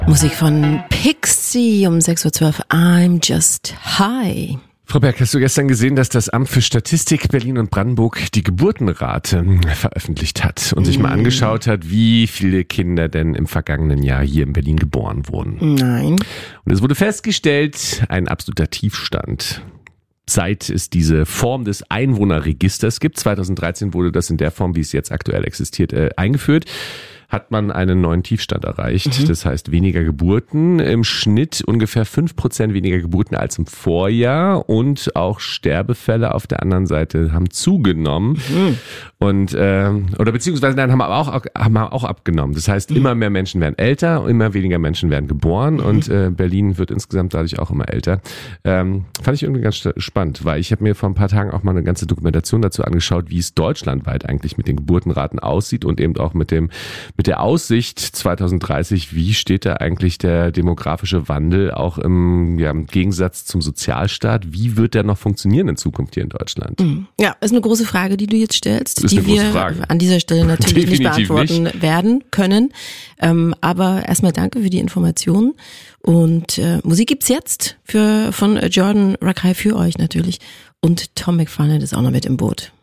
Musik von Pixie um 6:12 Uhr. I'm just high. Frau Berg, hast du gestern gesehen, dass das Amt für Statistik Berlin und Brandenburg die Geburtenrate veröffentlicht hat und sich mal angeschaut hat, wie viele Kinder denn im vergangenen Jahr hier in Berlin geboren wurden? Nein. Und es wurde festgestellt, ein absoluter Tiefstand. Seit es diese Form des Einwohnerregisters gibt, 2013 wurde das in der Form, wie es jetzt aktuell existiert, eingeführt, hat man einen neuen Tiefstand erreicht. Das heißt weniger Geburten, im Schnitt ungefähr 5% weniger Geburten als im Vorjahr und auch Sterbefälle auf der anderen Seite haben zugenommen und oder beziehungsweise dann haben auch abgenommen. Das heißt, immer mehr Menschen werden älter, immer weniger Menschen werden geboren und Berlin wird insgesamt dadurch auch immer älter. Fand ich irgendwie ganz spannend, weil ich habe mir vor ein paar Tagen auch mal eine ganze Dokumentation dazu angeschaut, wie es deutschlandweit eigentlich mit den Geburtenraten aussieht und eben auch mit der Aussicht 2030, wie steht da eigentlich der demografische Wandel auch im Gegensatz zum Sozialstaat? Wie wird der noch funktionieren in Zukunft hier in Deutschland? Ja, ist eine große Frage, die du jetzt stellst, ist die wir an dieser Stelle natürlich nicht beantworten werden können. Aber erstmal danke für die Informationen. Und Musik gibt's jetzt von Jordan Rakei für euch natürlich. Und Tom McFarlane ist auch noch mit im Boot.